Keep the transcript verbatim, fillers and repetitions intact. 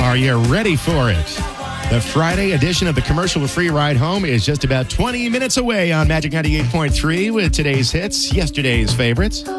Are you ready for it? The Friday edition of the commercial-free ride home is just about twenty minutes away on Magic ninety-eight point three with today's hits, yesterday's favorites.